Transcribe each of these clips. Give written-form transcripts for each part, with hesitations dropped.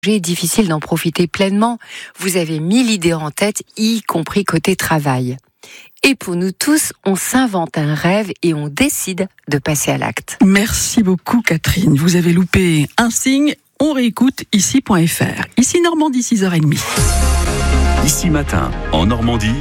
est difficile d'en profiter pleinement. Vous avez 1000 idées en tête, y compris côté travail. Et pour nous tous, on s'invente un rêve et on décide de passer à l'acte. Merci beaucoup Catherine. Vous avez loupé un signe. On réécoute ici.fr. Ici Normandie, 6h30. Ici matin, en Normandie,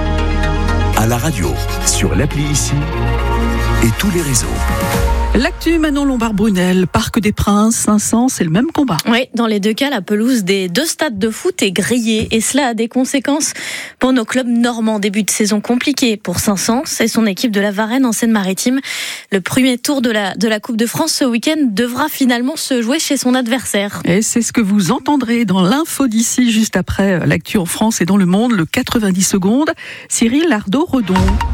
à la radio, sur l'appli Ici et tous les réseaux. L'actu, Manon Lombard-Brunel, Parc des Princes, 500, c'est le même combat. Oui, dans les deux cas, la pelouse des deux stades de foot est grillée et cela a des conséquences pour nos clubs normands. Début de saison compliqué pour Saint-Saëns et son équipe de la Varenne en Seine-Maritime. Le premier tour de la Coupe de France ce week-end devra finalement se jouer chez son adversaire. Et c'est ce que vous entendrez dans l'info d'ici, juste après l'actu en France et dans le monde, le 90 secondes. Cyril Lardot-Redon.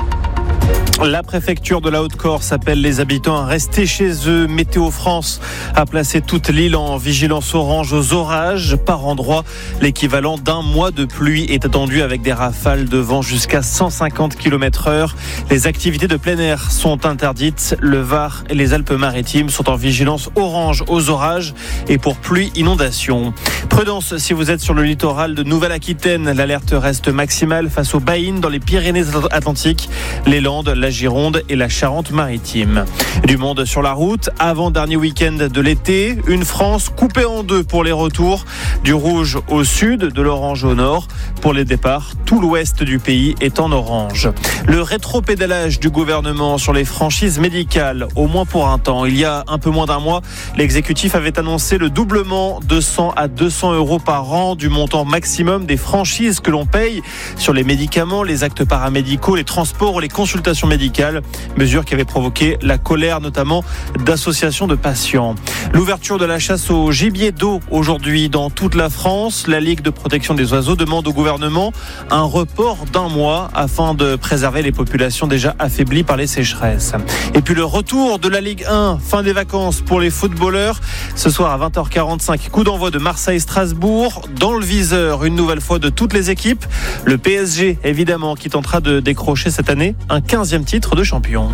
La préfecture de la Haute-Corse appelle les habitants à rester chez eux. Météo France a placé toute l'île en vigilance orange aux orages. Par endroit, l'équivalent d'un mois de pluie est attendu avec des rafales de vent jusqu'à 150 km/h. Les activités de plein air sont interdites. Le Var et les Alpes-Maritimes sont en vigilance orange aux orages et pour pluie inondation. Prudence si vous êtes sur le littoral de Nouvelle-Aquitaine. L'alerte reste maximale face aux baïnes dans les Pyrénées-Atlantiques, les Landes, la Gironde et la Charente-Maritime. Du monde sur la route, avant-dernier week-end de l'été, une France coupée en deux pour les retours, du rouge au sud, de l'orange au nord. Pour les départs, tout l'ouest du pays est en orange. Le rétropédalage du gouvernement sur les franchises médicales, au moins pour un temps. Il y a un peu moins d'un mois, l'exécutif avait annoncé le doublement de 100 à 200 euros par an du montant maximum des franchises que l'on paye sur les médicaments, les actes paramédicaux, les transports ou les consultations médicales, mesure qui avait provoqué la colère notamment d'associations de patients. L'ouverture de la chasse au gibier d'eau aujourd'hui dans toute la France. La Ligue de protection des oiseaux demande au gouvernement un report d'un mois afin de préserver les populations déjà affaiblies par les sécheresses. Et puis le retour de la Ligue 1, fin des vacances pour les footballeurs. Ce soir à 20h45, coup d'envoi de Marseille-Strasbourg. Dans le viseur, une nouvelle fois de toutes les équipes. Le PSG, évidemment, qui tentera de décrocher cette année un 15e titre de champion.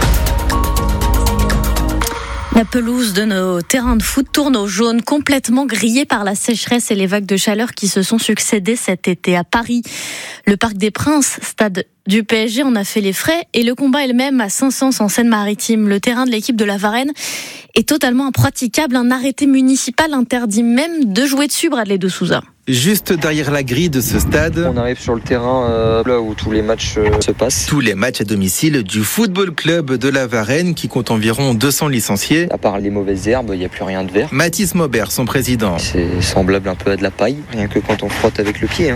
La pelouse de nos terrains de foot tourne au jaune, complètement grillée par la sécheresse et les vagues de chaleur qui se sont succédées cet été à Paris. Le Parc des Princes, stade du PSG, en a fait les frais et le combat est le même à Saint-Saëns en Seine-Maritime. Le terrain de l'équipe de la Varenne est totalement impraticable. Un arrêté municipal interdit même de jouer dessus, Bradley de Souza. Juste derrière la grille de ce stade, on arrive sur le terrain là où tous les matchs se passent. Tous les matchs à domicile du football club de la Varenne qui compte environ 200 licenciés. À part les mauvaises herbes, il n'y a plus rien de vert. Mathis Maubert, son président. C'est semblable un peu à de la paille, rien que quand on frotte avec le pied.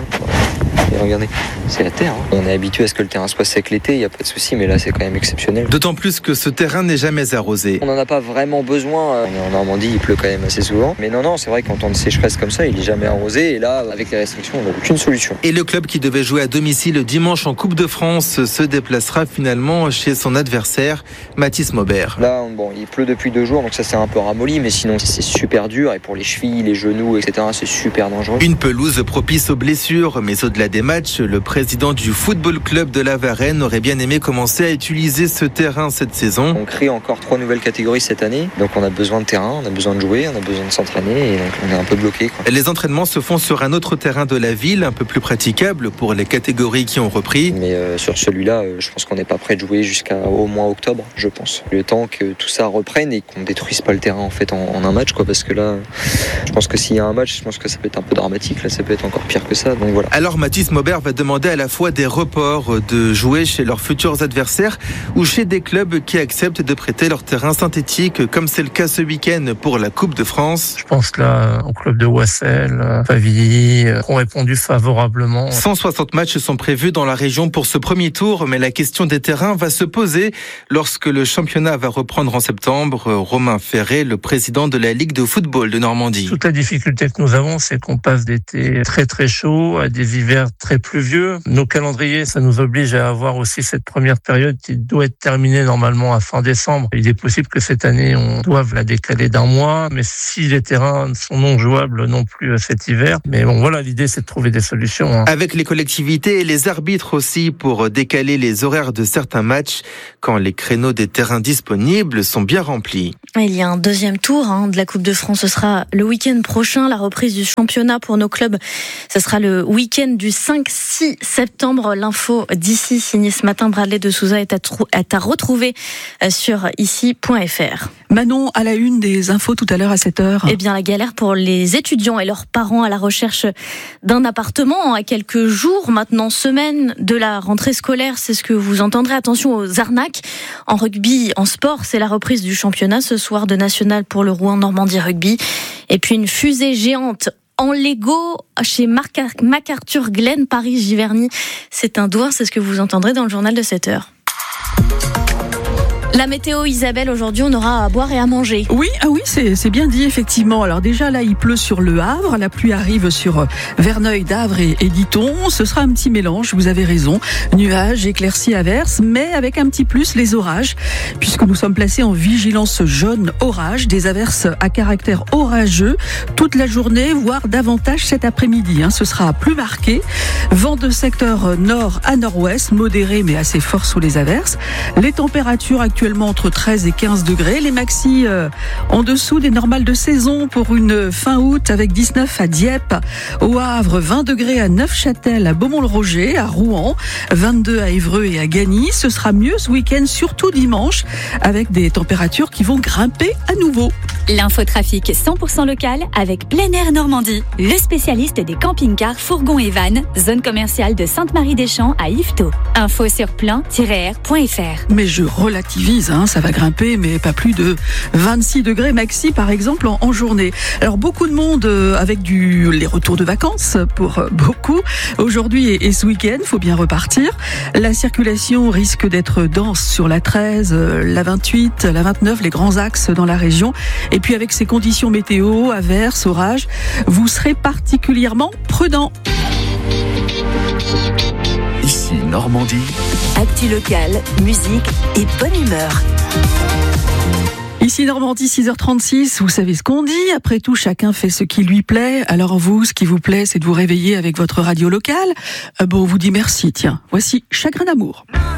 Et regardez, c'est la terre. On est habitué à ce que le terrain soit sec l'été, il n'y a pas de souci, mais là c'est quand même exceptionnel. D'autant plus que ce terrain n'est jamais arrosé. On n'en a pas vraiment besoin. En Normandie, il pleut quand même assez souvent. Mais non, c'est vrai qu'en temps de sécheresse comme ça, il n'est jamais arrosé. Et là, avec les restrictions, on n'a aucune solution. Et le club qui devait jouer à domicile dimanche en Coupe de France se déplacera finalement chez son adversaire, Mathis Maubert. Là, il pleut depuis 2 jours, donc ça c'est un peu ramolli, mais sinon c'est super dur. Et pour les chevilles, les genoux, etc., c'est super dangereux. Une pelouse propice aux blessures, mais au-delà des matchs, le président du football club de la Varenne aurait bien aimé commencer à utiliser ce terrain cette saison. On crée encore 3 nouvelles catégories cette année, donc on a besoin de terrain, on a besoin de jouer, on a besoin de s'entraîner, et donc on est un peu bloqué. Les entraînements se font sur un autre terrain de la ville, un peu plus praticable pour les catégories qui ont repris. Mais sur celui-là, je pense qu'on n'est pas prêt de jouer jusqu'à au moins octobre, je pense. Le temps que tout ça reprenne et qu'on détruise pas le terrain en fait en un match, parce que là, je pense que s'il y a un match, je pense que ça peut être un peu dramatique, là ça peut être encore pire que ça, donc voilà. Alors Mathis Maubert va demander à la fois des reports de jouer chez leurs futurs adversaires ou chez des clubs qui acceptent de prêter leur terrain synthétique, comme c'est le cas ce week-end pour la Coupe de France. Je pense là au club de Wassel, Pavilly, ont répondu favorablement. 160 matchs sont prévus dans la région pour ce premier tour, mais la question des terrains va se poser lorsque le championnat va reprendre en septembre. Romain Ferré, le président de la Ligue de football de Normandie. Toute la difficulté que nous avons, c'est qu'on passe d'été très très chaud à des hivers très pluvieux. Nos calendriers, ça nous oblige à avoir aussi cette première période qui doit être terminée normalement à fin décembre. Il est possible que cette année, on doive la décaler d'un mois, mais si les terrains sont non jouables non plus cet hiver. Mais bon, voilà, l'idée, c'est de trouver des solutions. Avec les collectivités et les arbitres aussi pour décaler les horaires de certains matchs quand les créneaux des terrains disponibles sont bien remplis. Il y a un deuxième tour de la Coupe de France. Ce sera le week-end prochain. La reprise du championnat pour nos clubs, ce sera le week-end du 5-6 septembre. L'info d'ici, signée ce matin, Bradley de Souza, est à retrouver sur ici.fr. Manon, à la une des infos tout à l'heure à 7h. Eh bien, la galère pour les étudiants et leurs parents à la recherche d'un appartement à quelques jours, maintenant semaines de la rentrée scolaire. C'est ce que vous entendrez. Attention aux arnaques. En rugby, en sport, c'est la reprise du championnat ce soir de national pour le Rouen Normandie Rugby. Et puis une fusée géante en Lego chez MacArthur Glen, Paris-Giverny. C'est un doigt, c'est ce que vous entendrez dans le journal de 7h. La météo, Isabelle, aujourd'hui on aura à boire et à manger. Oui, c'est bien dit effectivement. Alors déjà là, il pleut sur Le Havre, la pluie arrive sur Verneuil, Davre et Diton. Ce sera un petit mélange, vous avez raison. Nuages, éclaircies, averses, mais avec un petit plus, les orages, puisque nous sommes placés en vigilance jaune orage, des averses à caractère orageux toute la journée, voire davantage cet après-midi. Ce sera plus marqué. Vent de secteur nord à nord-ouest, modéré mais assez fort sous les averses. Les températures actuellement entre 13 et 15 degrés. Les maxis en dessous des normales de saison pour une fin août avec 19 à Dieppe, au Havre, 20 degrés à Neufchâtel, à Beaumont-le-Roger, à Rouen, 22 à Évreux et à Gagny. Ce sera mieux ce week-end, surtout dimanche, avec des températures qui vont grimper à nouveau. L'infotrafic 100% local avec Plein Air Normandie, le spécialiste des camping-cars, fourgons et vannes, zone commerciale de Sainte-Marie-des-Champs à Yvetot. Info sur plein-air.fr. Mais je relativise, ça va grimper, mais pas plus de 26 degrés maxi, par exemple, en journée. Alors, beaucoup de monde avec les retours de vacances pour beaucoup. Aujourd'hui et ce week-end, faut bien repartir. La circulation risque d'être dense sur la 13, la 28, la 29, les grands axes dans la région. Et puis, avec ces conditions météo, averses, orages, vous serez particulièrement prudents. Ici Normandie. Actu local, musique et bonne humeur. Ici Normandie, 6h36, vous savez ce qu'on dit. Après tout, chacun fait ce qui lui plaît. Alors vous, ce qui vous plaît, c'est de vous réveiller avec votre radio locale. On vous dit merci. Tiens, voici Chagrin d'amour.